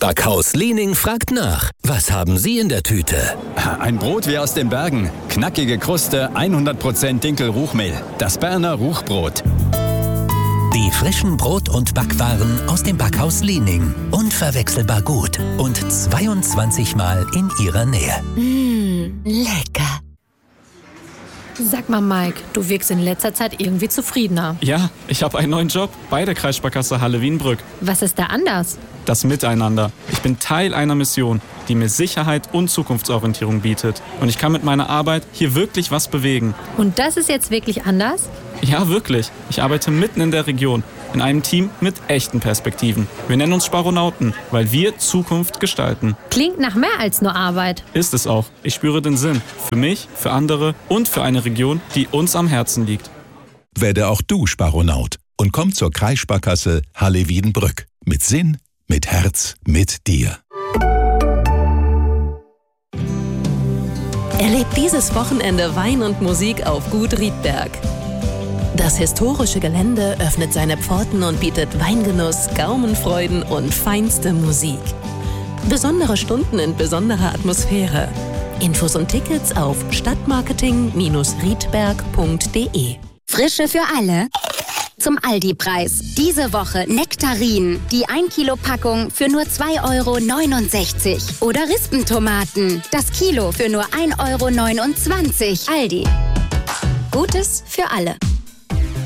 Backhaus Liening fragt nach. Was haben Sie in der Tüte? Ein Brot wie aus den Bergen. Knackige Kruste, 100% Dinkel-Ruchmehl. Das Berner Ruchbrot. Die frischen Brot- und Backwaren aus dem Backhaus Liening. Unverwechselbar gut und 22 Mal in Ihrer Nähe. Lecker. Sag mal, Mike, du wirkst in letzter Zeit irgendwie zufriedener. Ja, ich habe einen neuen Job bei der Kreissparkasse Halle-Wienbrück. Was ist da anders? Das Miteinander. Ich bin Teil einer Mission, die mir Sicherheit und Zukunftsorientierung bietet. Und ich kann mit meiner Arbeit hier wirklich was bewegen. Und das ist jetzt wirklich anders? Ja, wirklich. Ich arbeite mitten in der Region, in einem Team mit echten Perspektiven. Wir nennen uns Sparonauten, weil wir Zukunft gestalten. Klingt nach mehr als nur Arbeit. Ist es auch. Ich spüre den Sinn. Für mich, für andere und für eine Region, die uns am Herzen liegt. Werde auch du Sparonaut und komm zur Kreissparkasse Halle-Wiedenbrück. Mit Sinn, mit Herz, mit dir. Erlebt dieses Wochenende Wein und Musik auf Gut Riedberg. Das historische Gelände öffnet seine Pforten und bietet Weingenuss, Gaumenfreuden und feinste Musik. Besondere Stunden in besonderer Atmosphäre. Infos und Tickets auf stadtmarketing-riedberg.de. Frische für alle. Zum Aldi-Preis. Diese Woche Nektarinen. Die 1 Kilo Packung für nur 2,69 € Oder Rispentomaten. Das Kilo für nur 1,29 € Aldi. Gutes für alle.